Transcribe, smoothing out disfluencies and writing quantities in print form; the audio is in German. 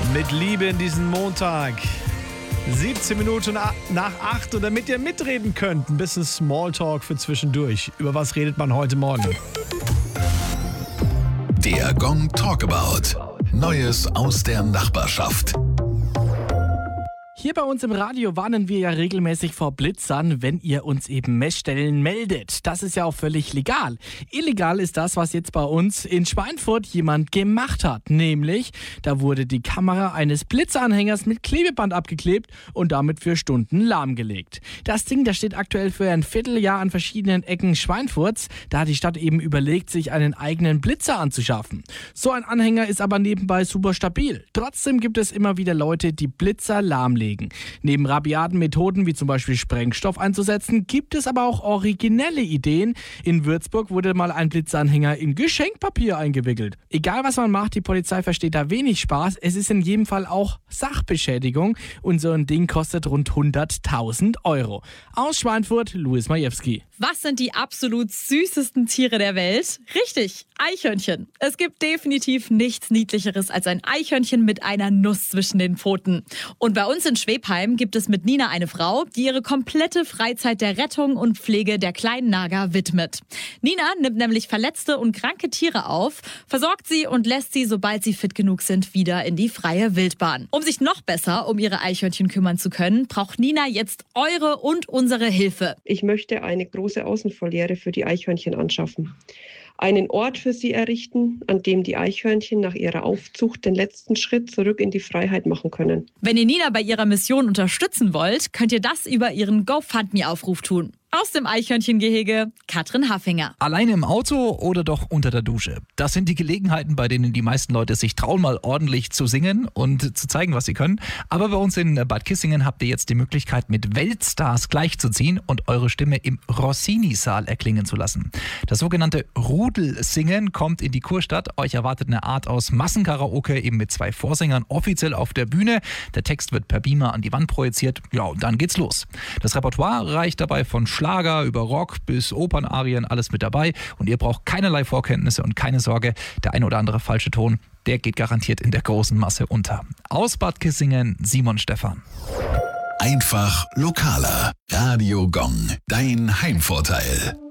Mit Liebe in diesen Montag. 17 Minuten nach 8 und damit ihr mitreden könnt, ein bisschen Smalltalk für zwischendurch. Über was redet man heute Morgen? Der Gong Talkabout. Neues aus der Nachbarschaft. Hier bei uns im Radio warnen wir ja regelmäßig vor Blitzern, wenn ihr uns eben Messstellen meldet. Das ist ja auch völlig legal. Illegal ist das, was jetzt bei uns in Schweinfurt jemand gemacht hat. Nämlich, da wurde die Kamera eines Blitzanhängers mit Klebeband abgeklebt und damit für Stunden lahmgelegt. Das Ding, das steht aktuell für ein Vierteljahr an verschiedenen Ecken Schweinfurts. Da hat die Stadt eben überlegt, sich einen eigenen Blitzer anzuschaffen. So ein Anhänger ist aber nebenbei super stabil. Trotzdem gibt es immer wieder Leute, die Blitzer lahmlegen. Neben rabiaten Methoden wie zum Beispiel Sprengstoff einzusetzen, gibt es aber auch originelle Ideen. In Würzburg wurde mal ein Blitzanhänger in Geschenkpapier eingewickelt. Egal was man macht, die Polizei versteht da wenig Spaß. Es ist in jedem Fall auch Sachbeschädigung und so ein Ding kostet rund 100.000 Euro. Aus Schweinfurt, Luis Majewski. Was sind die absolut süßesten Tiere der Welt? Richtig, Eichhörnchen. Es gibt definitiv nichts Niedlicheres als ein Eichhörnchen mit einer Nuss zwischen den Pfoten. Und bei uns in Schwebheim gibt es mit Nina eine Frau, die ihre komplette Freizeit der Rettung und Pflege der kleinen Nager widmet. Nina nimmt nämlich verletzte und kranke Tiere auf, versorgt sie und lässt sie, sobald sie fit genug sind, wieder in die freie Wildbahn. Um sich noch besser um ihre Eichhörnchen kümmern zu können, braucht Nina jetzt eure und unsere Hilfe. Ich möchte eine große Außenvoliere für die Eichhörnchen anschaffen. Einen Ort für sie errichten, an dem die Eichhörnchen nach ihrer Aufzucht den letzten Schritt zurück in die Freiheit machen können. Wenn ihr Nina bei ihrer Mission unterstützen wollt, könnt ihr das über ihren GoFundMe-Aufruf tun. Aus dem Eichhörnchengehege, Katrin Haffinger. Alleine im Auto oder doch unter der Dusche? Das sind die Gelegenheiten, bei denen die meisten Leute sich trauen, mal ordentlich zu singen und zu zeigen, was sie können. Aber bei uns in Bad Kissingen habt ihr jetzt die Möglichkeit, mit Weltstars gleichzuziehen und eure Stimme im Rossini-Saal erklingen zu lassen. Das sogenannte Rudelsingen kommt in die Kurstadt. Euch erwartet eine Art aus Massenkaraoke, eben mit 2 Vorsängern offiziell auf der Bühne. Der Text wird per Beamer an die Wand projiziert. Ja, und dann geht's los. Das Repertoire reicht dabei von Schlager über Rock bis Opernarien, alles mit dabei. Und ihr braucht keinerlei Vorkenntnisse und keine Sorge, der ein oder andere falsche Ton, der geht garantiert in der großen Masse unter. Aus Bad Kissingen, Simon Stephan. Einfach lokaler. Radio Gong. Dein Heimvorteil.